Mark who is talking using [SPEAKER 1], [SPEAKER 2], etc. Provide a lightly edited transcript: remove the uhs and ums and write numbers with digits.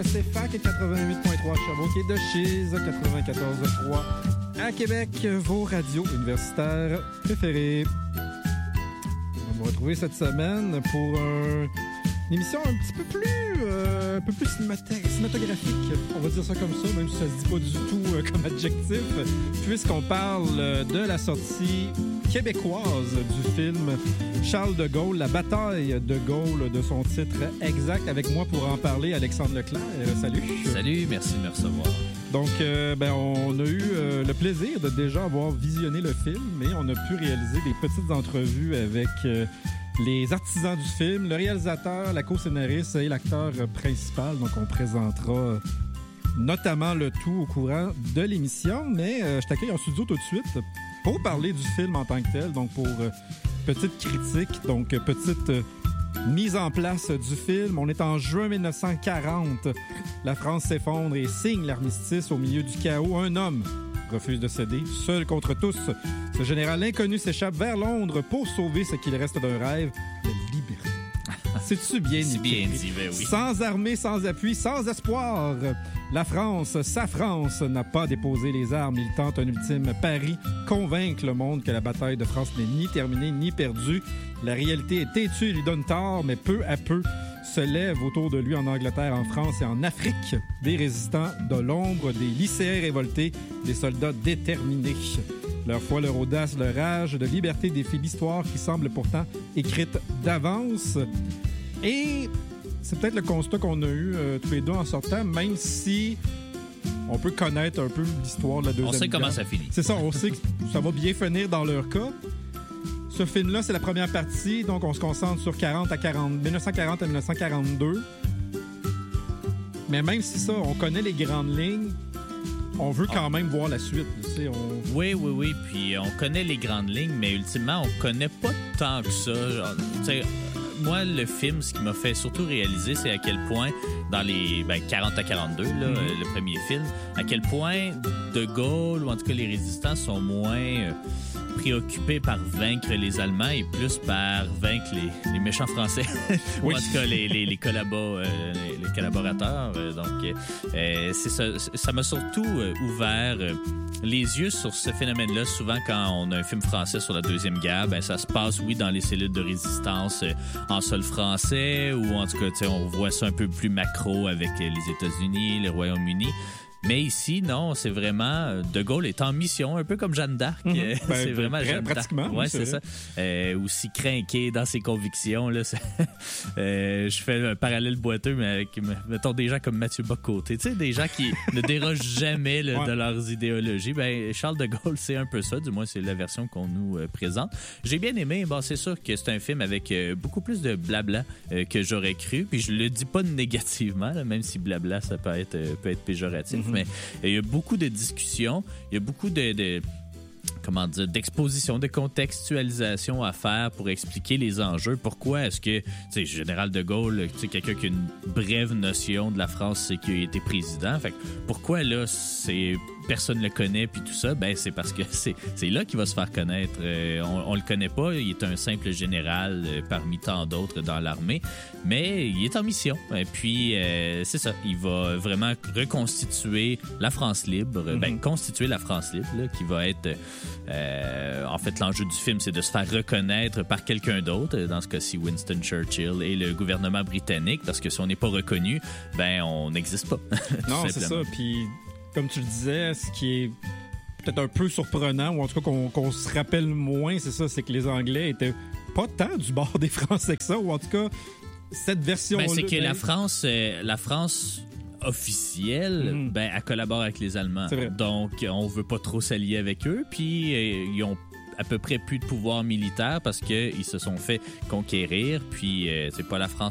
[SPEAKER 1] C'est FAC 88.3 Sherbrooke et de Chiz 94.3 à Québec, vos radios universitaires préférées. On va vous retrouver cette semaine pour une émission un petit peu plus cinématographique. On va dire ça comme ça, même si ça se dit pas du tout comme adjectif, puisqu'on parle de la sortie québécoise du film Charles de Gaulle, la bataille de Gaulle, de son titre exact. Avec moi pour en parler, Alexandre Leclerc. Salut.
[SPEAKER 2] Salut, merci de me recevoir.
[SPEAKER 1] Donc, on a eu le plaisir de déjà avoir visionné le film, mais on a pu réaliser des petites entrevues avec les artisans du film, le réalisateur, la co-scénariste et l'acteur principal. Donc, on présentera notamment le tout au courant de l'émission, mais je t'accueille en studio tout de suite pour parler du film en tant que tel, donc pour petite critique, donc petite mise en place du film. On est en juin 1940. La France s'effondre et signe l'armistice au milieu du chaos. Un homme refuse de céder, seul contre tous. Ce général inconnu s'échappe vers Londres pour sauver ce qu'il reste d'un rêve, la liberté. C'est-tu bien dit?
[SPEAKER 2] C'est bien dit, ben oui.
[SPEAKER 1] Sans armée, sans appui, sans espoir. La France, sa France, n'a pas déposé les armes. Il tente un ultime pari, convaincre le monde que la bataille de France n'est ni terminée ni perdue. La réalité est têtue, il lui donne tort, mais peu à peu se lèvent autour de lui en Angleterre, en France et en Afrique des résistants de l'ombre, des lycéens révoltés, des soldats déterminés. Leur foi, leur audace, leur rage de liberté défient l'histoire qui semble pourtant écrite d'avance. Et c'est peut-être le constat qu'on a eu tous les deux en sortant, même si on peut connaître un peu l'histoire de la Deuxième Guerre.
[SPEAKER 2] On sait comment ça finit.
[SPEAKER 1] C'est ça, on sait que ça va bien finir dans leur cas. Ce film-là, c'est la première partie, donc on se concentre sur 1940 à 1942. Mais même si ça, on connaît les grandes lignes, on veut quand même voir la suite.
[SPEAKER 2] Oui. Puis on connaît les grandes lignes, mais ultimement, on connaît pas tant que ça. Moi, le film, ce qui m'a fait surtout réaliser, c'est à quel point, dans les 40 à 42, le premier film, à quel point De Gaulle, ou en tout cas les résistants, sont moins préoccupés par vaincre les Allemands et plus par vaincre les méchants Français.
[SPEAKER 1] Oui.
[SPEAKER 2] Ou en tout cas les collaborateurs. Donc, c'est ça. Ça m'a surtout ouvert les yeux sur ce phénomène-là. Souvent, quand on a un film français sur la Deuxième Guerre, ça se passe, oui, dans les cellules de résistance en sol français, ou en tout cas, on voit ça un peu plus macro avec les États-Unis, le Royaume-Uni. Mais ici, non, c'est vraiment... De Gaulle est en mission, un peu comme Jeanne d'Arc. C'est vraiment Jeanne d'Arc.
[SPEAKER 1] Pratiquement.
[SPEAKER 2] Ouais, c'est ça. Aussi craqué dans ses convictions. Là, je fais un parallèle boiteux, mais avec, mettons, des gens comme Mathieu Bock-Côté. Tu sais, des gens qui ne dérogent jamais de leurs idéologies. Charles de Gaulle, c'est un peu ça. Du moins, c'est la version qu'on nous présente. J'ai bien aimé. C'est sûr que c'est un film avec beaucoup plus de blabla que j'aurais cru. Puis je le dis pas négativement, là, même si blabla, ça peut être péjoratif. Mais il y a beaucoup de discussions, il y a beaucoup d'exposition, de contextualisation à faire pour expliquer les enjeux. Pourquoi est-ce que, Général de Gaulle, quelqu'un qui a une brève notion de la France, c'est qu'il a été président. Fait que pourquoi là, personne ne le connaît puis tout ça, c'est parce que c'est là qu'il va se faire connaître. On le connaît pas, il est un simple général parmi tant d'autres dans l'armée, mais il est en mission. Et puis, c'est ça, il va vraiment reconstituer la France libre, constituer la France libre, là, qui va être... en fait, l'enjeu du film, c'est de se faire reconnaître par quelqu'un d'autre, dans ce cas-ci Winston Churchill et le gouvernement britannique, parce que si on n'est pas reconnu, on n'existe pas.
[SPEAKER 1] Non, c'est ça, puis... Comme tu le disais, ce qui est peut-être un peu surprenant, ou en tout cas qu'on se rappelle moins, c'est ça, c'est que les Anglais étaient pas tant du bord des Français que ça, ou en tout cas, cette version-là...
[SPEAKER 2] c'est que la France officielle, elle collabore avec les Allemands. Donc, on veut pas trop s'allier avec eux, puis ils ont à peu près plus de pouvoir militaire parce qu'ils se sont fait conquérir, puis c'est pas la France